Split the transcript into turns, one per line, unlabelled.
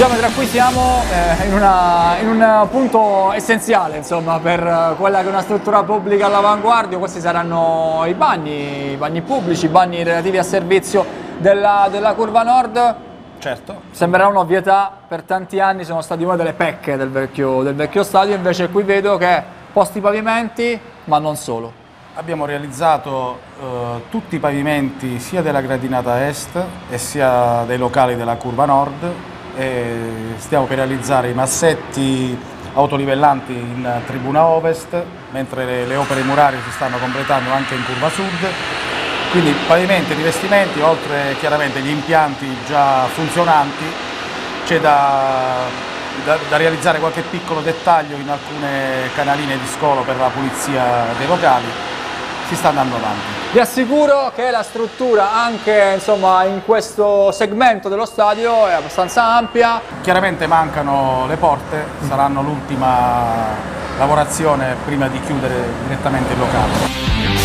Tra cui siamo in un punto essenziale, insomma, per quella che è una struttura pubblica all'avanguardia. Questi saranno i bagni pubblici, i bagni relativi al servizio della Curva Nord.
Certo.
Sembrerà un'ovvietà, per tanti anni sono stati una delle pecche del vecchio stadio, invece qui vedo che posti pavimenti, ma non solo.
Abbiamo realizzato tutti i pavimenti sia della gradinata est e sia dei locali della Curva Nord, e stiamo per realizzare i massetti autolivellanti in tribuna ovest, mentre le opere murarie si stanno completando anche in curva sud. Quindi pavimenti e rivestimenti, oltre chiaramente gli impianti già funzionanti. C'è da realizzare qualche piccolo dettaglio in alcune canaline di scolo per la pulizia dei locali. Si sta andando avanti.
Vi assicuro che la struttura anche insomma, in questo segmento dello stadio è abbastanza ampia.
Chiaramente mancano le porte, saranno l'ultima lavorazione prima di chiudere direttamente il locale.